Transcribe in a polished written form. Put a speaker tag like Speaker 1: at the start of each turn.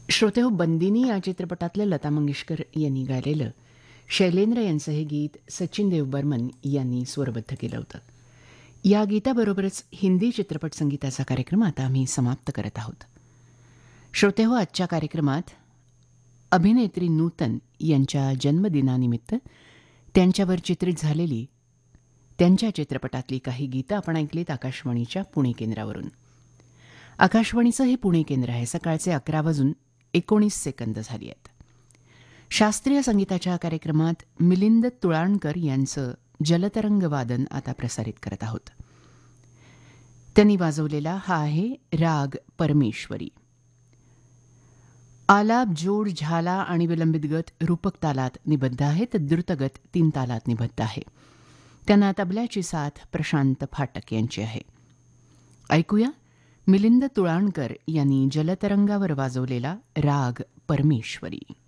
Speaker 1: श्रोतेहो, बंदिनी या चित्रपटातलं लता मंगेशकर यांनी गायलेलं शैलेंद्र यांचं हे गीत सचिन देव बर्मन यांनी स्वरबद्ध केलं होतं. या गीताबरोबरच हिंदी चित्रपट संगीताचा कार्यक्रम आता आम्ही समाप्त करत आहोत. श्रोतेहो, आजच्या कार्यक्रमात अभिनेत्री नूतन यांच्या जन्मदिनानिमित्त त्यांच्यावर चित्रित झालेली त्यांच्या चित्रपटातली काही गीतं आपण ऐकलीत आकाशवाणीच्या पुणे केंद्रावरून. आकाशवाणीचं हे पुणे केंद्र आहे. सकाळचे 11:19 झाली आहेत. शास्त्रीय संगीताच्या कार्यक्रमात मिलिंद तुळाणकर यांचं जलतरंग वादन आता प्रसारित करत आहोत. त्यांनी वाजवलेला हा आहे राग परमेश्वरी. आलाप, जोड, झाला आणि विलंबित गत रूपक तालात निबद्ध आहे, तर द्रुतगत 3 तालात निबद्ध आहे. त्यांना तबल्याची साथ प्रशांत फाटक यांची आहे. ऐकूया मिलिंद तुळाणकर यांनी जलतरंगावर वाजवलेला राग परमेश्वरी.